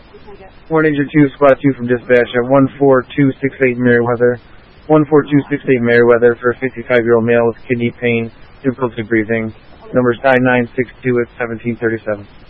Morning, Ninja 2, Squad 2 from dispatch at 14268 Meriwether. 14268 Meriwether for a 55-year-old male with kidney pain, difficulty breathing. Numbers 9962 at 1737.